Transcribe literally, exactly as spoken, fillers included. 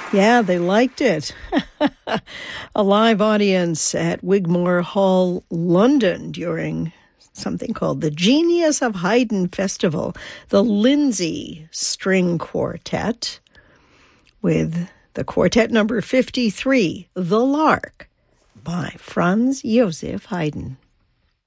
Yeah, they liked it. A live audience at Wigmore Hall, London during something called the Genius of Haydn Festival, the Lindsay String Quartet, with the quartet number fifty-three, The Lark, by Franz Joseph Haydn.